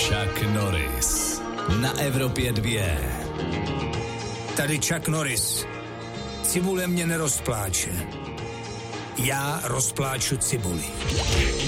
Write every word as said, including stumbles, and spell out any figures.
Chuck Norris na Evropě dvě. Tady Chuck Norris. Cibule mě nerozpláče. Já rozpláču cibuli.